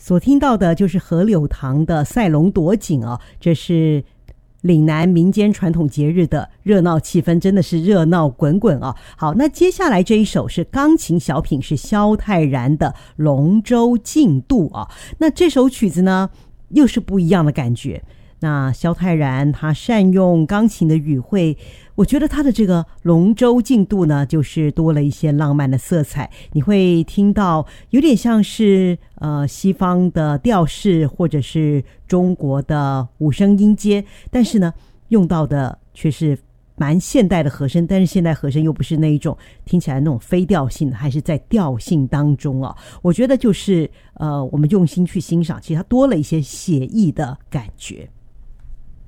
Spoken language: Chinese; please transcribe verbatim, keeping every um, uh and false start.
所听到的就是河柳堂的赛龙夺锦啊，这是岭南民间传统节日的热闹气氛，真的是热闹滚滚啊！好，那接下来这一首是钢琴小品，是萧泰然的《龙舟竞渡》啊。那这首曲子呢，又是不一样的感觉。那萧泰然他善用钢琴的语汇，我觉得他的这个龙舟竞渡呢，就是多了一些浪漫的色彩。你会听到有点像是呃西方的调式，或者是中国的五声音阶，但是呢，用到的却是蛮现代的和声，但是现代和声又不是那一种听起来那种非调性的，还是在调性当中啊。我觉得就是呃，我们用心去欣赏，其实它多了一些写意的感觉。